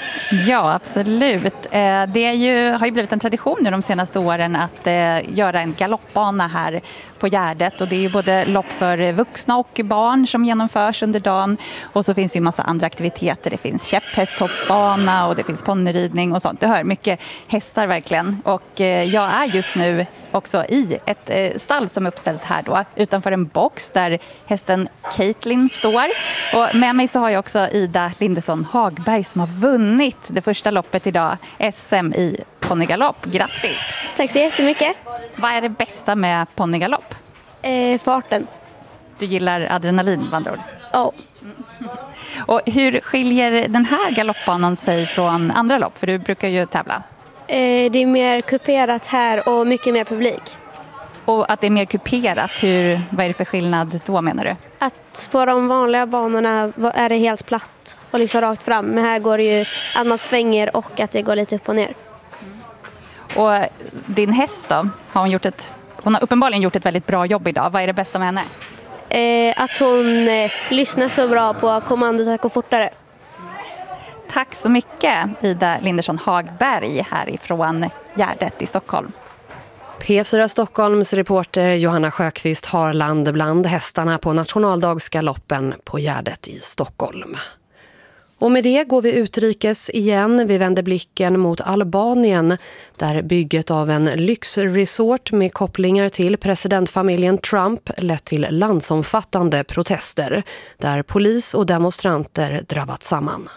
Ja, absolut. Det har ju blivit en tradition nu de senaste åren att göra en galoppbana här på Gärdet. Och det är ju både lopp för vuxna och barn som genomförs under dagen. Och så finns det ju en massa andra aktiviteter. Det finns käpphästhoppbana och det finns ponnyridning och sånt. Det hör mycket hästar verkligen. Och jag är just nu också i ett stall som är uppställt här då, utanför en box där hästen Caitlin står. Och med mig så har jag också Ida Lindesson Hagberg som har vunnit det första loppet idag, SM i ponnygalopp. Grattis! Tack så jättemycket. Vad är det bästa med ponnygalopp? Farten. Du gillar adrenalin, med andra ord? Ja. Och hur skiljer den här galoppbanan sig från andra lopp? För du brukar ju tävla. Det är mer kuperat här och mycket mer publik. Och att det är mer kuperat, vad är det för skillnad då menar du? Att på de vanliga banorna är det helt platt och liksom rakt fram. Men här går det ju att man svänger och att det går lite upp och ner. Och din häst då, hon har uppenbarligen gjort ett väldigt bra jobb idag. Vad är det bästa med henne? Att hon lyssnar så bra på kommandot att gå fortare. Tack så mycket Ida Lindesson Hagberg härifrån Gärdet i Stockholm. P4 Stockholms reporter Johanna Sjöqvist har land bland hästarna på nationaldagsgaloppen på Gärdet i Stockholm. Och med det går vi utrikes igen. Vi vänder blicken mot Albanien där bygget av en lyxresort med kopplingar till presidentfamiljen Trump lett till landsomfattande protester där polis och demonstranter drabbat samman.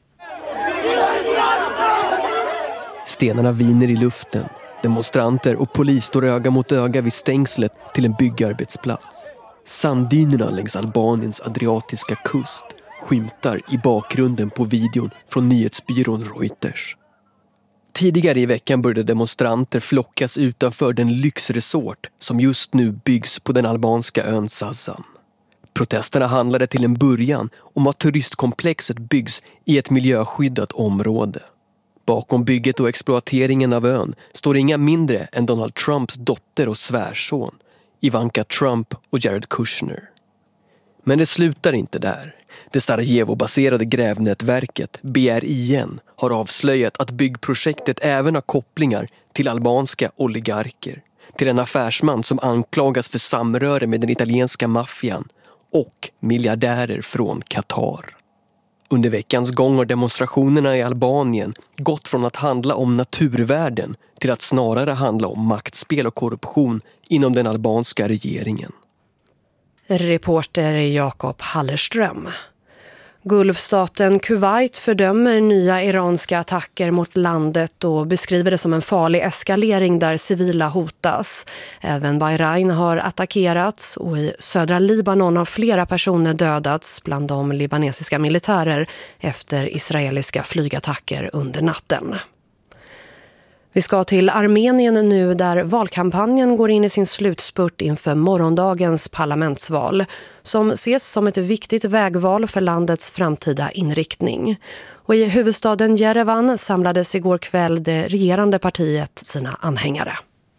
Stenarna viner i luften. Demonstranter och polis står öga mot öga vid stängslet till en byggarbetsplats. Sanddynerna längs Albaniens adriatiska kust skymtar i bakgrunden på videon från nyhetsbyrån Reuters. Tidigare i veckan började demonstranter flockas utanför den lyxresort som just nu byggs på den albanska ön Sazan. Protesterna handlade till en början om att turistkomplexet byggs i ett miljöskyddat område. Bakom bygget och exploateringen av ön står inga mindre än Donald Trumps dotter och svärson, Ivanka Trump och Jared Kushner. Men det slutar inte där. Det Sarajevo-baserade grävnätverket BRIN har avslöjat att byggprojektet även har kopplingar till albanska oligarker, till en affärsman som anklagas för samröre med den italienska maffian och miljardärer från Qatar. Under veckans gång har demonstrationerna i Albanien gått från att handla om naturvärden till att snarare handla om maktspel och korruption inom den albanska regeringen. Reporter Jakob Hallerström. Gulfstaten Kuwait fördömer nya iranska attacker mot landet och beskriver det som en farlig eskalering där civila hotas. Även Bahrain har attackerats och i södra Libanon har flera personer dödats bland de libanesiska militärer efter israeliska flygattacker under natten. Vi ska till Armenien nu där valkampanjen går in i sin slutspurt inför morgondagens parlamentsval som ses som ett viktigt vägval för landets framtida inriktning. Och i huvudstaden Jerevan samlades igår kväll det regerande partiet sina anhängare.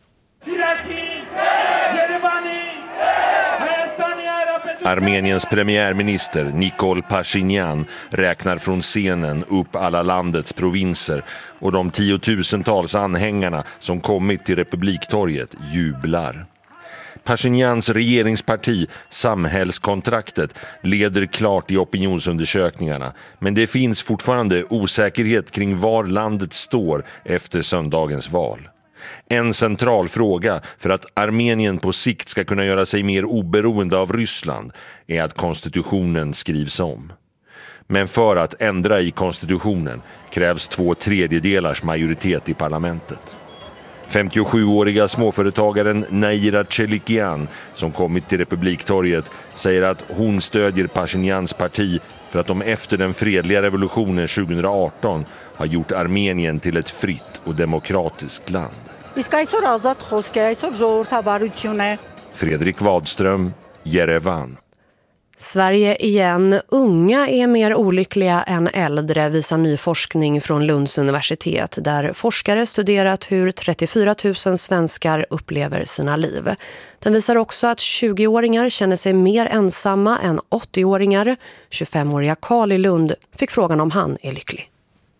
Armeniens premiärminister Nikol Pashinyan räknar från scenen upp alla landets provinser och de tiotusentals anhängarna som kommit till Republiktorget jublar. Pashinyans regeringsparti Samhällskontraktet leder klart i opinionsundersökningarna, men det finns fortfarande osäkerhet kring var landet står efter söndagens val. En central fråga för att Armenien på sikt ska kunna göra sig mer oberoende av Ryssland är att konstitutionen skrivs om. Men för att ändra i konstitutionen krävs 2/3 majoritet i parlamentet. 57-åriga småföretagaren Naira Chelikian som kommit till Republiktorget säger att hon stödjer Pashinyans parti för att de efter den fredliga revolutionen 2018 har gjort Armenien till ett fritt och demokratiskt land. Fredrik Wadström, Jerevan. Sverige igen. Unga är mer olyckliga än äldre visar ny forskning från Lunds universitet där forskare studerat hur 34 000 svenskar upplever sina liv. Den visar också att 20-åringar känner sig mer ensamma än 80-åringar. 25-åriga Karl i Lund fick frågan om han är lycklig.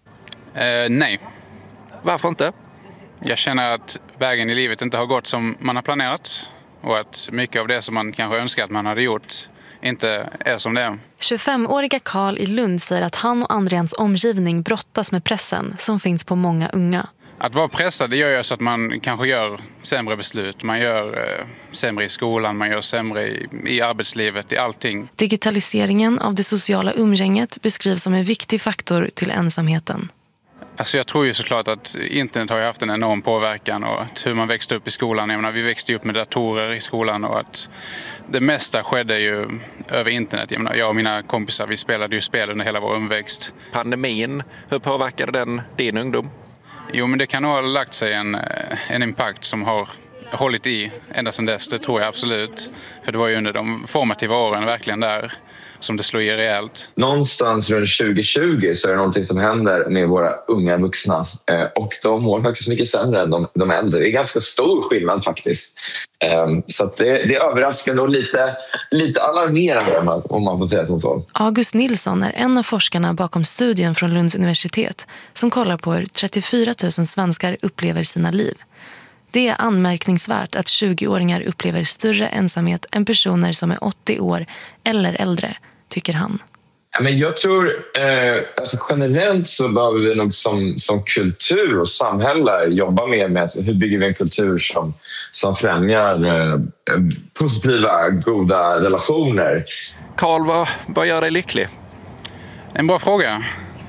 Nej. Varför inte? Jag känner att vägen i livet inte har gått som man har planerat. Och att mycket av det som man kanske önskar att man hade gjort inte är som det är. 25-åriga Karl i Lund säger att han och andra i hans omgivning brottas med pressen som finns på många unga. Att vara pressad, det gör ju så att man kanske gör sämre beslut. Man gör sämre i skolan, man gör sämre i arbetslivet, i allting. Digitaliseringen av det sociala umgänget beskrivs som en viktig faktor till ensamheten. Alltså jag tror ju såklart att internet har haft en enorm påverkan och hur man växte upp i skolan. Jag menar, vi växte upp med datorer i skolan och att det mesta skedde ju över internet. Jag menar, jag och mina kompisar, vi spelade ju spel under hela vår uppväxt. Pandemin, hur påverkade den din ungdom? Jo, men det kan nog ha lagt sig en impact som har hållit i ända sedan dess, det tror jag absolut. För det var ju under de formativa åren verkligen där som det slår i rejält. Någonstans runt 2020 så är det någonting som händer med våra unga vuxna. Och de mår faktiskt mycket sämre än de äldre. Det är ganska stor skillnad faktiskt. Så att det är överraskande och lite alarmerande om man får säga som så. August Nilsson är en av forskarna bakom studien från Lunds universitet som kollar på hur 34 000 svenskar upplever sina liv. Det är anmärkningsvärt att 20-åringar upplever större ensamhet än personer som är 80 år eller äldre, tycker han. Men jag tror alltså generellt så behöver vi nog som kultur och samhälle jobba med hur bygger vi en kultur som främjar positiva, goda relationer. Karl, vad gör dig lycklig? En bra fråga.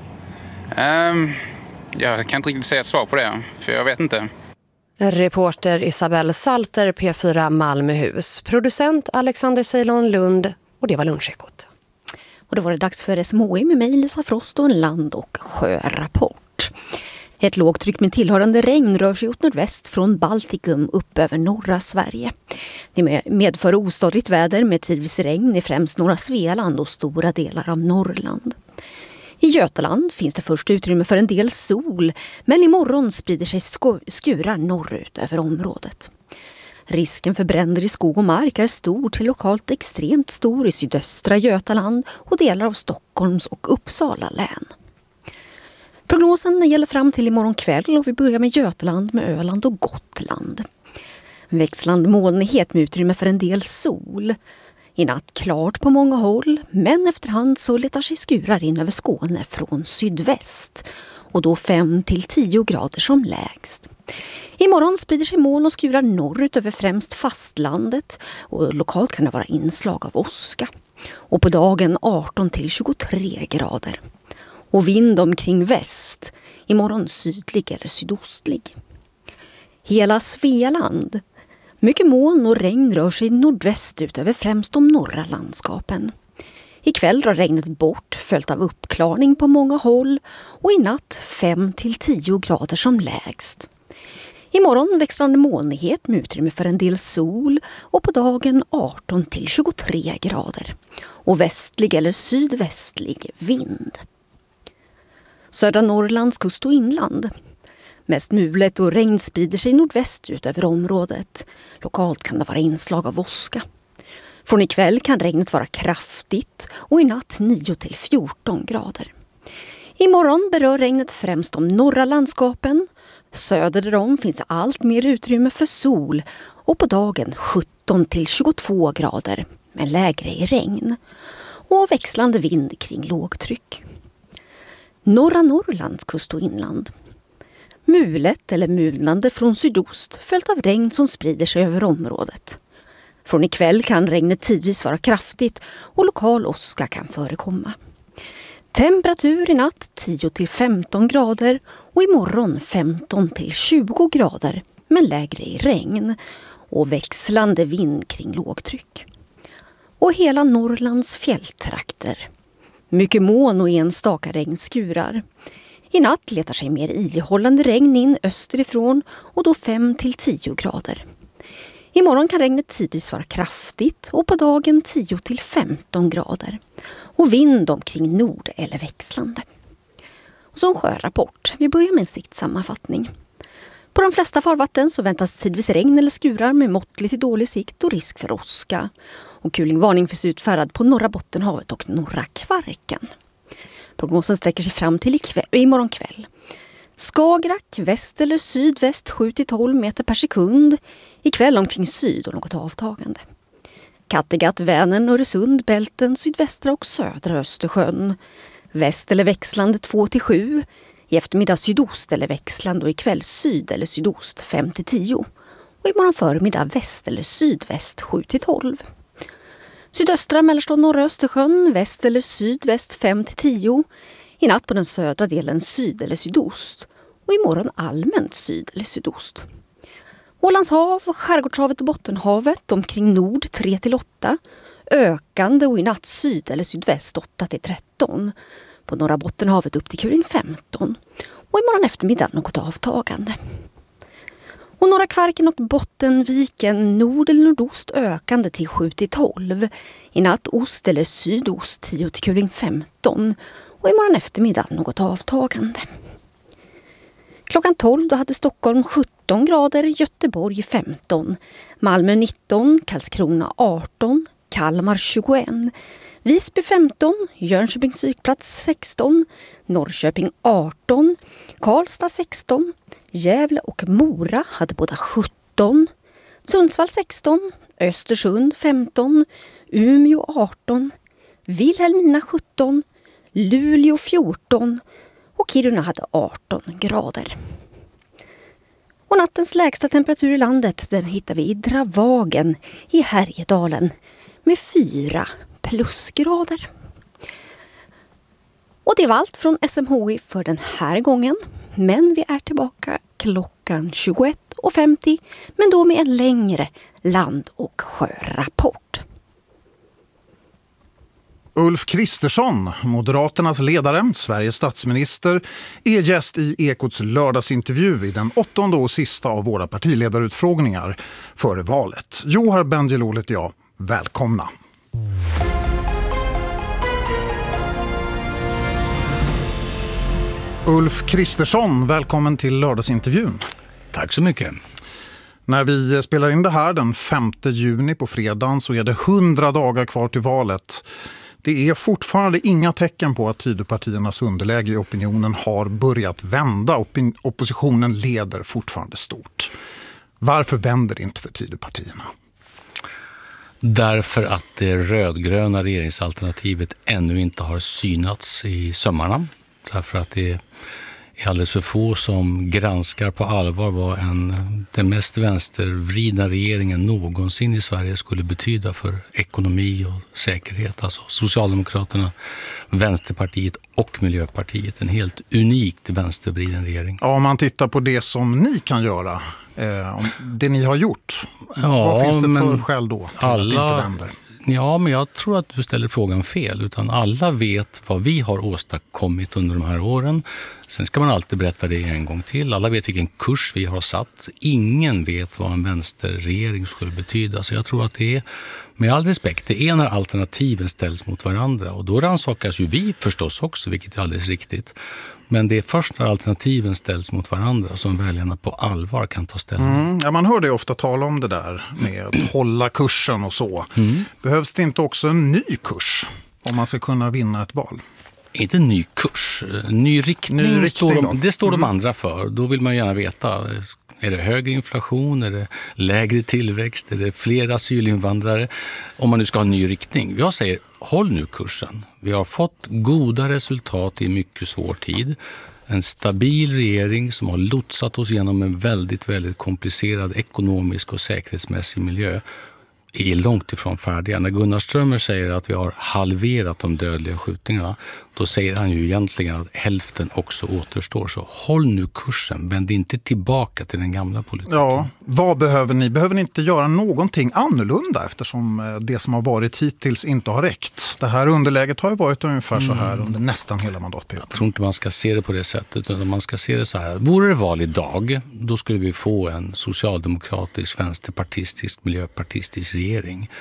Jag kan inte riktigt säga ett svar på det, för jag vet inte. Reporter Isabelle Salter, P4 Malmöhus. Producent Alexander Ceylon Lund, och det var Lunchekot. Och då var det dags för SMHI med mig, Lisa Frost, och en land- och sjörapport. Ett lågtryck med tillhörande regn rör sig åt nordväst från Baltikum upp över norra Sverige. Det medför ostadigt väder med tidvis regn i främst norra Svealand och stora delar av Norrland. I Götaland finns det först utrymme för en del sol, men imorgon sprider sig skurar norrut över området. Risken för bränder i skog och mark är stor till lokalt extremt stor i sydöstra Götaland och delar av Stockholms och Uppsala län. Prognosen gäller fram till imorgon kväll och vi börjar med Götaland med Öland och Gotland. Växlande molnighet med utrymme för en del sol. I natt klart på många håll, men efterhand så letar sig skurar in över Skåne från sydväst. Och då 5-10 grader som lägst. Imorgon sprider sig moln och skurar norrut över främst fastlandet och lokalt kan det vara inslag av åska. Och på dagen 18-23 grader. Och vind omkring väst, imorgon sydlig eller sydostlig. Hela Svealand. Mycket moln och regn rör sig nordväst ut över främst de norra landskapen. Ikväll drar regnet bort, följt av uppklarning på många håll och i natt 5-10 grader som lägst. Imorgon växlande molnighet med utrymme för en del sol och på dagen 18-23 grader. Och västlig eller sydvästlig vind. Södra Norrlands kust och inland. Mest mulet och regn sprider sig nordväst ut över området. Lokalt kan det vara inslag av åska. Från ikväll kan regnet vara kraftigt och i natt 9-14 grader. Imorgon berör regnet främst de norra landskapen. Söder därom finns allt mer utrymme för sol och på dagen 17-22 grader men lägre i regn. Och växlande vind kring lågtryck. Norra Norrlands kust och inland. Mulet eller mulnande från sydost följt av regn som sprider sig över området. Från ikväll kan regnet tidvis vara kraftigt och lokal åska kan förekomma. Temperatur i natt 10-15 grader och imorgon 15-20 grader men lägre i regn och växlande vind kring lågtryck. Och hela Norrlands fjälltrakter. Mycket moln och enstaka regnskurar. I natt letar sig mer ihållande regn in österifrån och då 5-10 grader. Imorgon kan regnet tidvis vara kraftigt och på dagen 10-15 grader. Och vind omkring nord eller växlande. Och så en sjörapport. Vi börjar med en siktsammanfattning. På de flesta farvatten så väntas tidvis regn eller skurar med måttlig till dålig sikt och risk för åska. Och kulingvarning finns utfärdad på norra Bottenhavet och norra Kvarken. Prognosen sträcker sig fram till imorgon kväll. Skagerrak, väst eller sydväst 7-12 meter per sekund. Ikväll omkring syd och något avtagande. Kattegatt, Vänern, Öresund, Bälten, sydvästra och södra Östersjön. Väst eller växlande 2-7. I eftermiddag sydost eller växlande och ikväll syd eller sydost 5-10. Och imorgon förmiddag väst eller sydväst 7-12. Sydöstra, mellersta och norra Östersjön, väst eller sydväst 5-10. I natt på den södra delen syd eller sydost. Och imorgon allmänt syd eller sydost. Ålands hav, Skärgårdshavet och Bottenhavet omkring nord 3-8. Ökande och i natt syd eller sydväst 8-13. På norra Bottenhavet upp till kuling 15. Och imorgon eftermiddag något avtagande. Och norra Kvarken och Bottenviken nord eller nordost ökande till 7-12. I natt ost eller sydost 10 till kuling 15. Och imorgon eftermiddag något avtagande. Klockan 12 då hade Stockholm 17 grader, Göteborg 15, Malmö 19, Karlskrona 18, Kalmar 21, Visby 15, Jönköpings flygplats 16, Norrköping 18, Karlstad 16, Gävle och Mora hade båda 17, Sundsvall 16, Östersund 15, Umeå 18, Vilhelmina 17, Luleå 14 och Kiruna hade 18 grader. Och nattens lägsta temperatur i landet den hittar vi i Dravagen i Härjedalen med 4 plusgrader. Och det var allt från SMHI för den här gången. Men vi är tillbaka klockan 21:50 men då med en längre land- och sjörapport. Ulf Kristersson, Moderaternas ledare, Sveriges statsminister, är gäst i Ekots lördagsintervju i den 8:e och sista av våra partiledarutfrågningar före valet. Johar Bendjelloul heter jag. Välkomna! Ulf Kristersson, välkommen till lördagsintervjun. Tack så mycket. När vi spelar in det här den 5 juni på fredagen så är det 100 dagar kvar till valet. Det är fortfarande inga tecken på att Tidöpartiernas underläge i opinionen har börjat vända. Oppositionen leder fortfarande stort. Varför vänder det inte för Tidöpartierna? Därför att det rödgröna regeringsalternativet ännu inte har synats i sömmarna. Därför att det är alldeles för få som granskar på allvar vad den mest vänstervridna regeringen någonsin i Sverige skulle betyda för ekonomi och säkerhet. Alltså Socialdemokraterna, Vänsterpartiet och Miljöpartiet. En helt unikt vänstervriden regering. Ja, om man tittar på det som ni kan göra, det ni har gjort. Ja, vad finns det för skäl då till att det inte vänder? Ja, men jag tror att du ställer frågan fel. Utan alla vet vad vi har åstadkommit under de här åren. Sen ska man alltid berätta det en gång till. Alla vet vilken kurs vi har satt. Ingen vet vad en vänsterregering skulle betyda. Så jag tror att det är, med all respekt, det är när alternativen ställs mot varandra. Och då rannsakas ju vi förstås också, vilket är alldeles riktigt. Men det är först när alternativen ställs mot varandra som väljarna på allvar kan ta ställning. Ja, man hör det ofta tala om det där med att hålla kursen och så. Behövs det inte också en ny kurs om man ska kunna vinna ett val? Inte en ny kurs. Ny riktning det står de andra för. Då vill man gärna veta, är det högre inflation, är det lägre tillväxt, är det fler asylinvandrare? Om man nu ska ha en ny riktning. Jag säger, håll nu kursen. Vi har fått goda resultat i mycket svår tid. En stabil regering som har lotsat oss genom en väldigt, väldigt komplicerad ekonomisk och säkerhetsmässig miljö är långt ifrån färdiga. När Gunnar Strömmer säger att vi har halverat de dödliga skjutningarna, då säger han ju egentligen att hälften också återstår. Så håll nu kursen, vänd inte tillbaka till den gamla politiken. Ja, vad behöver ni? Behöver ni inte göra någonting annorlunda eftersom det som har varit hittills inte har räckt? Det här underläget har ju varit ungefär så här under nästan hela mandatperioden. Jag tror inte man ska se det på det sättet, utan man ska se det så här. Vore det val idag, då skulle vi få en socialdemokratisk, vänsterpartistisk, miljöpartistisk regering.